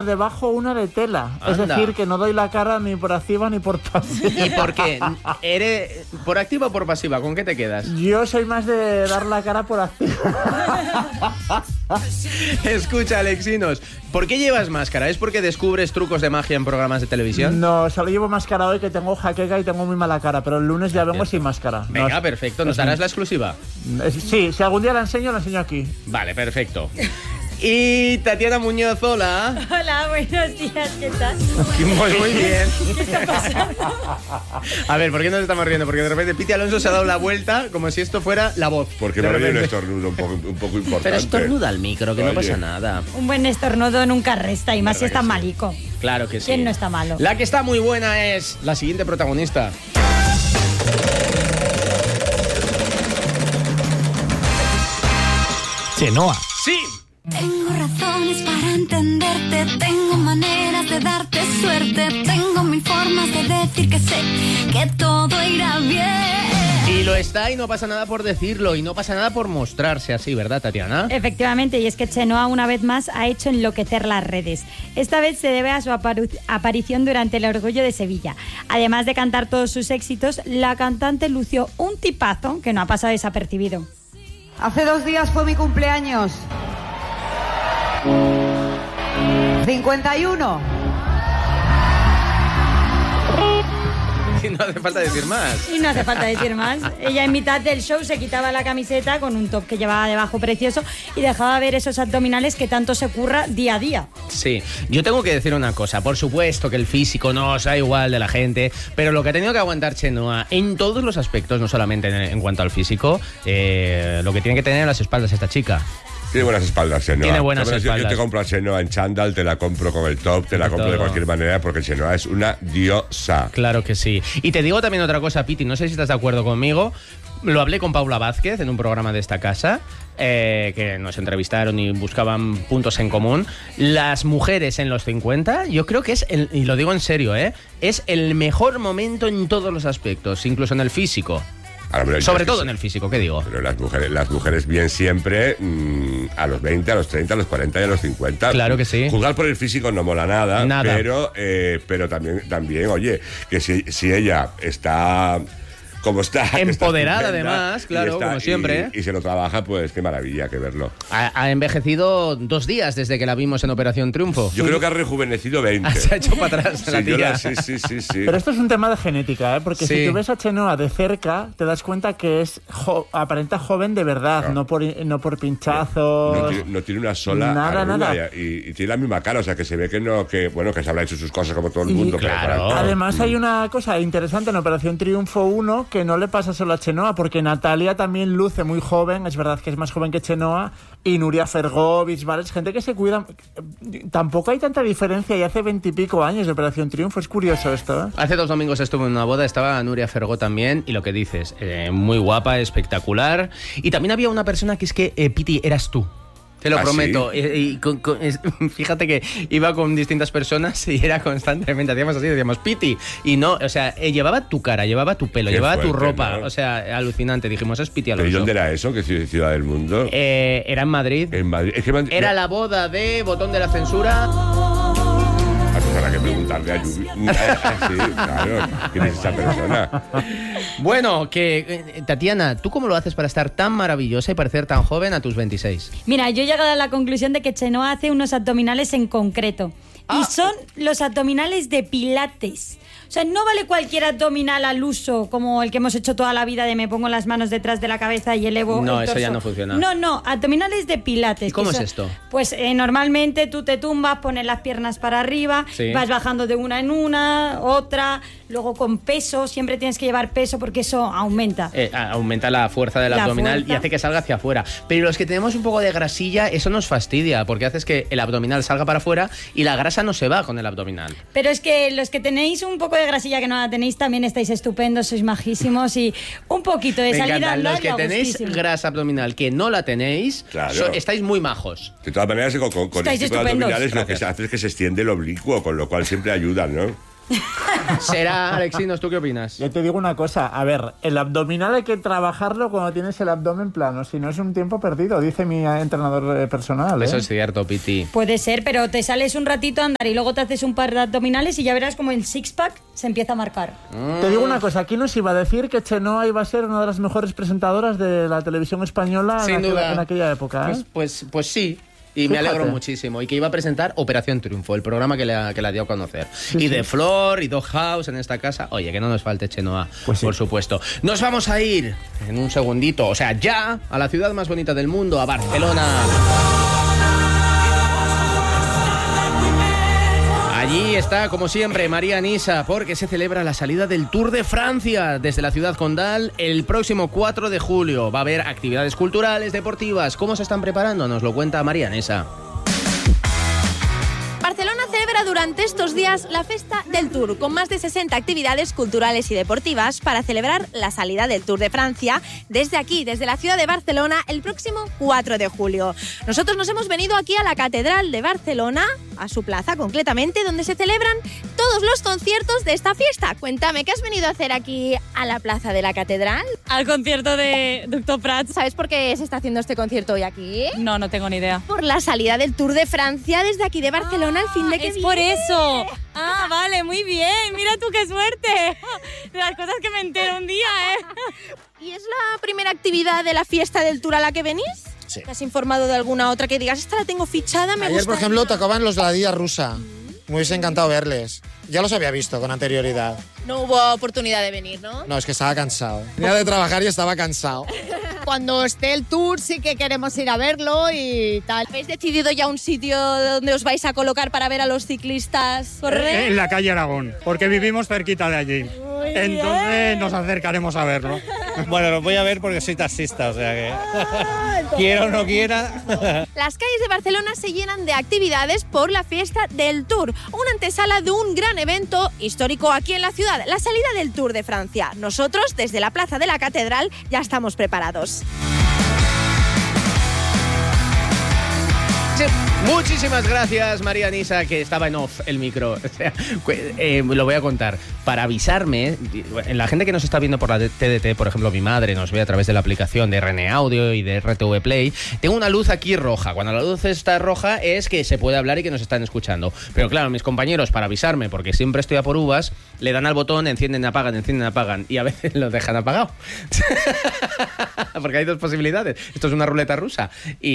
debajo una de tela. Anda. Es decir, que no doy la cara ni por activa ni por pasiva. ¿Y por qué? ¿Eres por activa o por pasiva? ¿Con qué te quedas? Yo soy más de dar la cara por activa. Escucha, Alexinos, ¿por qué llevas máscara? ¿Es porque descubres trucos de magia en programas de televisión? No, solo llevo máscara hoy, que tengo jaqueca y tengo muy mala cara, pero el lunes ya vengo sin máscara. Venga, No, perfecto. ¿Nos darás la exclusiva? sí, si algún día la enseño aquí. Vale, perfecto. Y Tatiana Muñoz, hola. Hola, buenos días, ¿qué tal? Muy bien. ¿Qué está pasando? A ver, ¿por qué nos estamos riendo? Porque de repente Piti Alonso se ha dado la vuelta como si esto fuera la voz. Porque me ha venido un estornudo un poco importante. Pero estornuda al micro, que no pasa nada. Un buen estornudo nunca resta, y más si está malico. Claro que sí. ¿Quién no está malo? La que está muy buena es la siguiente protagonista. Chenoa. ¡Sí! Tengo razones para entenderte, tengo maneras de darte suerte, tengo mil formas de decir que sé que todo irá bien. Y lo está, y no pasa nada por decirlo, y no pasa nada por mostrarse así, ¿verdad, Tatiana? Efectivamente, y es que Chenoa una vez más ha hecho enloquecer las redes. Esta vez se debe a su aparición durante el Orgullo de Sevilla. Además de cantar todos sus éxitos, la cantante lució un tipazo que no ha pasado desapercibido. Hace 2 días fue mi cumpleaños. 51. Y no hace falta decir más. Y no hace falta decir más. Ella en mitad del show se quitaba la camiseta con un top que llevaba debajo precioso y dejaba ver esos abdominales que tanto se curra día a día. Sí, yo tengo que decir una cosa. Por supuesto que el físico no os da igual de la gente, pero lo que ha tenido que aguantar Chenoa en todos los aspectos, no solamente en cuanto al físico, lo que tiene que tener en las espaldas esta chica. Tiene buenas espaldas, Chenoa. Tiene buenas espaldas. Yo te compro a Chenoa en chándal, te la compro con el top, te la compro de cualquier manera, porque Chenoa es una diosa. Claro que sí. Y te digo también otra cosa, Piti, no sé si estás de acuerdo conmigo. Lo hablé con Paula Vázquez en un programa de esta casa, que nos entrevistaron y buscaban puntos en común. Las mujeres en los 50, yo creo que es, y lo digo en serio, es el mejor momento en todos los aspectos, incluso en el físico. Ahora, sobre todo en el físico, ¿qué digo? Pero las mujeres bien siempre a los 20, a los 30, a los 40 y a los 50. Claro que sí. Juzgar por el físico no mola nada. Pero también, oye, que si ella está como está empoderada, está además, claro, como siempre. Y se lo trabaja, pues qué maravilla que verlo. Ha envejecido 2 días desde que la vimos en Operación Triunfo. Yo creo que ha rejuvenecido 20. Se ha hecho para atrás la tía. Sí. Pero esto es un tema de genética, porque Sí. si tú ves a Chenoa de cerca, te das cuenta que es aparenta joven de verdad, no por pinchazos. No tiene una sola nada. Y tiene la misma cara, o sea que se ve que se habrá hecho sus cosas como todo el mundo. claro. Además hay una cosa interesante en Operación Triunfo 1 que no le pasa solo a Chenoa, porque Natalia también luce muy joven, es verdad que es más joven que Chenoa, y Nuria Fergovich, ¿vale? Es gente que se cuida. Tampoco hay tanta diferencia, y hace 20 y pico años de Operación Triunfo, es curioso esto, ¿eh? Hace 2 domingos estuve en una boda, estaba Nuria Fergó también, y lo que dices, muy guapa, espectacular. Y también había una persona que es que, Piti, eras tú. Te lo prometo. ¿Sí? Fíjate que iba con distintas personas y era constantemente, hacíamos así, decíamos Piti. Y no, o sea, llevaba tu cara, llevaba tu pelo, llevaba fuerte, tu ropa. ¿no? O sea, alucinante. Dijimos, es Piti ¿Pero Alonso. y dónde era eso? ¿Qué ciudad del mundo? Era en Madrid. En Madrid. Es que Era la boda de Botón de la Censura. Habrá que preguntarle a Yubi. Sí, claro. ¿Quién es esa persona? Bueno, Tatiana, ¿tú cómo lo haces para estar tan maravillosa y parecer tan joven a tus 26? Mira, yo he llegado a la conclusión de que Chenoa hace unos abdominales en concreto. Y son los abdominales de Pilates. O sea, no vale cualquier abdominal al uso, como el que hemos hecho toda la vida de me pongo las manos detrás de la cabeza y elevo No, el torso. eso ya no funciona. No, abdominales de Pilates. ¿Y cómo que es esto? Pues normalmente tú te tumbas, pones las piernas para arriba, Sí. vas bajando de una en una, otra, luego con peso, siempre tienes que llevar peso porque eso aumenta. Aumenta la fuerza del La abdominal fuerza. y hace que salga hacia afuera. Pero los que tenemos un poco de grasilla, eso nos fastidia, porque haces que el abdominal salga para afuera y la grasa no se va con el abdominal. Pero es que los que tenéis un poco de grasilla que no la tenéis también estáis estupendos, sois majísimos y un poquito de Me salida encantan. andar Los que y a tenéis gustísimo. grasa abdominal que no la tenéis, Claro. estáis muy majos. De todas maneras, con Estáis este tipo de estupendos. abdominales lo que se hace es que se extiende el oblicuo, con lo cual siempre ayuda, ¿no? Será, Alexinos, ¿tú qué opinas? Yo te digo una cosa, a ver, el abdominal hay que trabajarlo cuando tienes el abdomen plano, si no es un tiempo perdido, dice mi entrenador personal. Eso es cierto, Piti. Puede ser, pero te sales un ratito a andar y luego te haces un par de abdominales y ya verás como el six-pack se empieza a marcar. Te digo una cosa, aquí nos iba a decir que Chenoa iba a ser una de las mejores presentadoras de la televisión española en aquella época. Pues sí. Y me alegro muchísimo. Y que iba a presentar Operación Triunfo, el programa que la dio a conocer. Sí, y de Flor y Doghouse en esta casa. Oye, que no nos falte Chenoa, pues por supuesto. Nos vamos a ir en un segundito, o sea, ya, a la ciudad más bonita del mundo, a Barcelona. Allí está, como siempre, María Nisa, porque se celebra la salida del Tour de Francia desde la ciudad condal el próximo 4 de julio. Va a haber actividades culturales, deportivas. ¿Cómo se están preparando? Nos lo cuenta María Nisa. Barcelona celebra durante estos días la Festa del Tour, con más de 60 actividades culturales y deportivas para celebrar la salida del Tour de Francia desde aquí, desde la ciudad de Barcelona, el próximo 4 de julio. Nosotros nos hemos venido aquí a la Catedral de Barcelona, a su plaza concretamente, donde se celebran todos los conciertos de esta fiesta. Cuéntame, ¿qué has venido a hacer aquí a la plaza de la Catedral? Al concierto de Dr. Prats. ¿Sabes por qué se está haciendo este concierto hoy aquí? No tengo ni idea. Por la salida del Tour de Francia desde aquí de Barcelona el fin de que es por eso. Ah, vale, muy bien. Mira tú qué suerte. De las cosas que me entero un día, ¿Y es la primera actividad de la fiesta del Tour a la que venís? Sí. ¿Te has informado de alguna otra que digas, esta la tengo fichada, me gusta? Ayer, por ejemplo, tocaban los de la Día Rusa. Me hubiese encantado verles. Ya los había visto con anterioridad. No hubo oportunidad de venir, ¿no? No, es que estaba cansado. Venía de trabajar y estaba cansado. Cuando esté el tour sí que queremos ir a verlo y tal. ¿Habéis decidido ya un sitio donde os vais a colocar para ver a los ciclistas correr? En la calle Aragón, porque vivimos cerquita de allí. Entonces nos acercaremos a verlo. Bueno, los voy a ver porque soy taxista, o sea que quiera o no quiera. Las calles de Barcelona se llenan de actividades por la fiesta del Tour, una antesala de un gran evento histórico aquí en la ciudad, la salida del Tour de Francia. Nosotros, desde la plaza de la Catedral, ya estamos preparados. Muchísimas gracias, María Nisa, que estaba en off el micro. O sea, lo voy a contar. Para avisarme, la gente que nos está viendo por la TDT, por ejemplo, mi madre nos ve a través de la aplicación de RN Audio y de RTV Play, tengo una luz aquí roja. Cuando la luz está roja es que se puede hablar y que nos están escuchando. Pero claro, mis compañeros, para avisarme, porque siempre estoy a por uvas, le dan al botón, encienden, apagan, y a veces lo dejan apagado. Porque hay dos posibilidades. Esto es una ruleta rusa.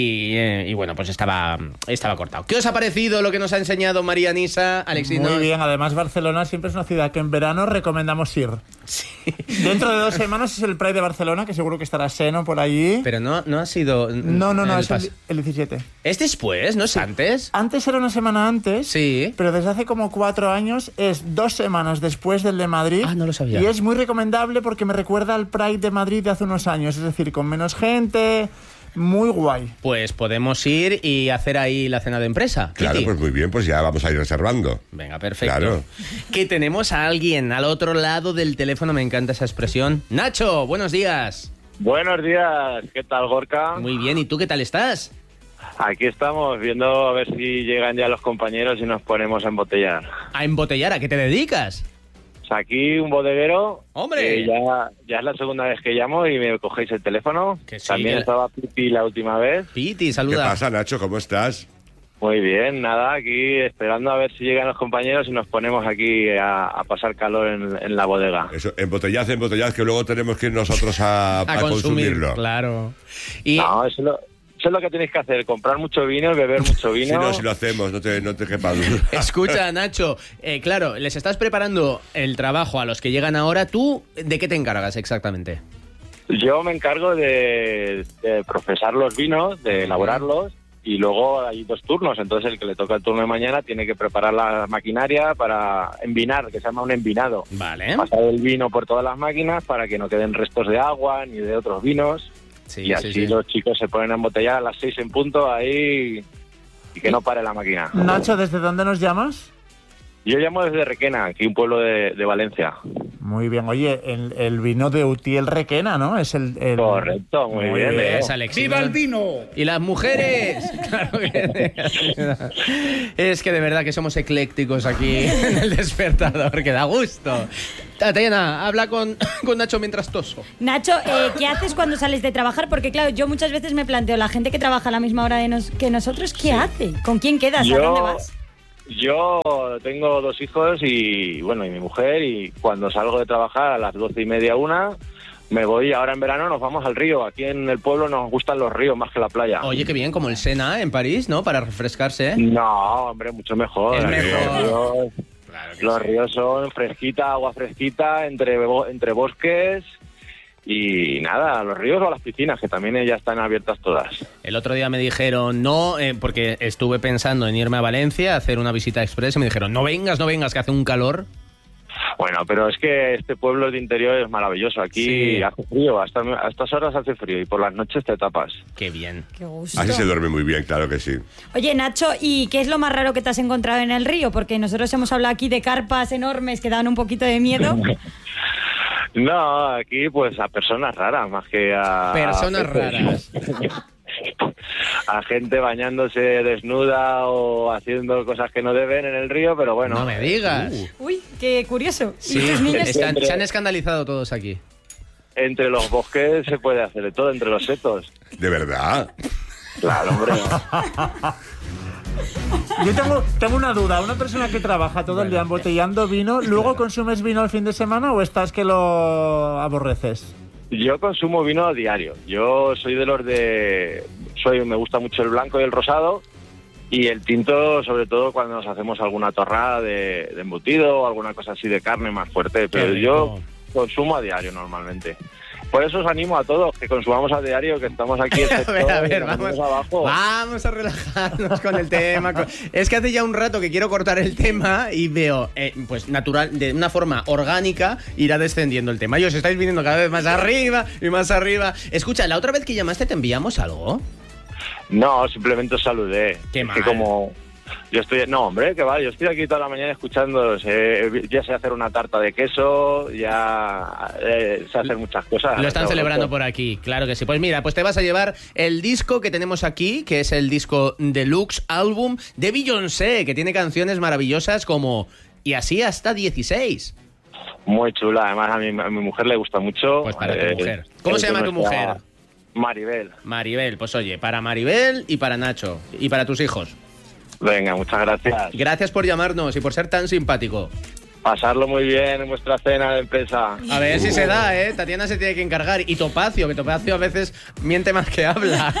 Y bueno, pues estaba cortado. ¿Qué os ha parecido lo que nos ha enseñado María Nisa, Alexinos? Muy bien, además Barcelona siempre es una ciudad que en verano recomendamos ir. Sí. Dentro de 2 semanas es el Pride de Barcelona, que seguro que estará Seno por allí. Pero no ha sido... No, es el 17. ¿Es después? ¿No es antes? Antes era una semana antes, sí, pero desde hace como 4 años es 2 semanas después del de Madrid. Ah, no lo sabía. Y es muy recomendable porque me recuerda al Pride de Madrid de hace unos años, es decir, con menos gente... Muy guay. Pues podemos ir y hacer ahí la cena de empresa. Claro, Kitty. pues muy bien, pues ya vamos a ir reservando. Venga, perfecto. Claro. Que tenemos a alguien al otro lado del teléfono, me encanta esa expresión. Nacho, buenos días. Buenos días, ¿qué tal, Gorka? Muy bien, ¿y tú qué tal estás? Aquí estamos viendo a ver si llegan ya los compañeros y nos ponemos a embotellar. ¿A embotellar? ¿A qué te dedicas? Aquí un bodeguero. ¡Hombre! Ya es la segunda vez que llamo y me cogéis el teléfono. Que sí, También estaba Piti la última vez. Piti, saluda. ¿Qué pasa, Nacho? ¿Cómo estás? Muy bien, nada, aquí esperando a ver si llegan los compañeros y nos ponemos aquí a pasar calor en la bodega. Eso, embotellad, que luego tenemos que ir nosotros a consumirlo. Claro. Y... No, eso es lo que tenéis que hacer, comprar mucho vino, beber mucho vino. Si lo hacemos, no te quepa duda. Escucha, Nacho, claro, les estás preparando el trabajo a los que llegan ahora. ¿Tú de qué te encargas exactamente? Yo me encargo de procesar los vinos, de elaborarlos, y luego hay 2 turnos. Entonces el que le toca el turno de mañana tiene que preparar la maquinaria para envinar, que se llama un envinado. Vale. Pasar el vino por todas las máquinas para que no queden restos de agua ni de otros vinos. Sí, y así los chicos se ponen a embotellar a las 6 en punto ahí y que no pare la máquina. Nacho, ¿desde dónde nos llamas? Yo llamo desde Requena, aquí un pueblo de Valencia. Muy bien. Oye, el vino de Utiel Requena, ¿no? Es el... Correcto, muy bien. Es Alexis. ¡Viva el vino! ¡Y las mujeres! Claro que es que de verdad que somos eclécticos aquí en El Despertador, que da gusto. Tatiana, habla con Nacho mientras toso. Nacho, ¿qué haces cuando sales de trabajar? Porque claro, yo muchas veces me planteo, la gente que trabaja a la misma hora que nosotros, ¿qué hace? ¿Con quién quedas? ¿A dónde vas? Yo tengo 2 hijos y mi mujer, y cuando salgo de trabajar a las 12:30, 1, me voy. Ahora en verano nos vamos al río. Aquí en el pueblo nos gustan los ríos más que la playa. Oye, qué bien, como el Sena en París, ¿no? Para refrescarse, ¿eh? No, hombre, mucho mejor. Es mejor. Los ríos son fresquita, agua fresquita, entre bosques. Y nada, a los ríos o a las piscinas, que también ya están abiertas todas. El otro día me dijeron, no, porque estuve pensando en irme a Valencia a hacer una visita express, y me dijeron, no vengas, que hace un calor. Bueno, pero es que este pueblo de interior es maravilloso. Aquí hace frío, hasta a estas horas hace frío, y por las noches te tapas. Qué bien. Qué gusto. Así se duerme muy bien, claro que sí. Oye, Nacho, ¿y qué es lo más raro que te has encontrado en el río? Porque nosotros hemos hablado aquí de carpas enormes que dan un poquito de miedo. No, aquí pues a personas raras, más que a... Personas raras. A gente bañándose desnuda o haciendo cosas que no deben en el río, pero bueno. No me digas. Uy, qué curioso. Sí, se han escandalizado todos aquí. Entre los bosques se puede hacer de todo, entre los setos. ¿De verdad? Claro, hombre. Yo tengo una duda. Una persona que trabaja todo el día embotellando vino, ¿luego consumes vino el fin de semana o estás que lo aborreces? Yo consumo vino a diario. Yo soy de los de... me gusta mucho el blanco y el rosado, y el tinto sobre todo cuando nos hacemos alguna torrada de embutido o alguna cosa así de carne más fuerte. Pero yo consumo a diario normalmente. Por eso os animo a todos que consumamos a diario, que estamos aquí. A ver, vamos a relajarnos con el tema. Es que hace ya un rato que quiero cortar el tema y veo, pues natural, de una forma orgánica, irá descendiendo el tema. Y os estáis viniendo cada vez más arriba y más arriba. Escucha, la otra vez que llamaste, ¿te enviamos algo? No, simplemente os saludé. Qué mal. Que como... Yo estoy... No, hombre, que va, yo estoy aquí toda la mañana escuchando, ya sé hacer una tarta de queso, ya sé hacer muchas cosas. Lo están celebrando por aquí, claro que sí. Pues mira, pues te vas a llevar el disco que tenemos aquí, que es el disco Deluxe Album de Beyoncé, que tiene canciones maravillosas como Y así hasta 16. Muy chula, además a mi mujer le gusta mucho. Pues para tu mujer. ¿Cómo se llama tu mujer? Maribel. Maribel, pues oye, para Maribel y para Nacho, y para tus hijos. Venga, muchas gracias. Gracias por llamarnos y por ser tan simpático. Pasarlo muy bien en vuestra cena de empresa. A ver si se da, ¿eh? Tatiana se tiene que encargar. Y Topacio, que Topacio a veces miente más que habla.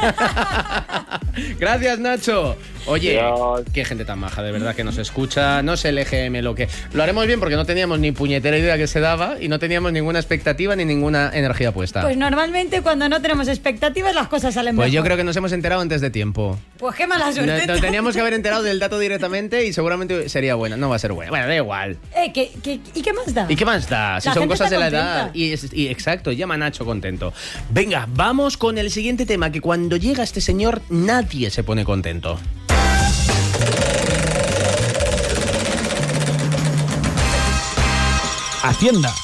Gracias, Nacho. Oye, Dios. Qué gente tan maja, de verdad, que nos escucha. No sé el EGM lo que... Lo haremos bien porque no teníamos ni puñetera idea que se daba y no teníamos ninguna expectativa ni ninguna energía puesta. Pues normalmente cuando no tenemos expectativas las cosas salen mejor. Pues yo creo que nos hemos enterado antes de tiempo. Pues qué mala suerte. Nos teníamos que haber enterado del dato directamente y seguramente sería buena. No va a ser buena. Bueno, da igual. ¿Y qué más da? ¿Y qué más da? Si son cosas de la edad. Y exacto, llama a Nacho contento. Venga, vamos con el siguiente tema, que cuando llega este señor nadie se pone contento. Hacienda.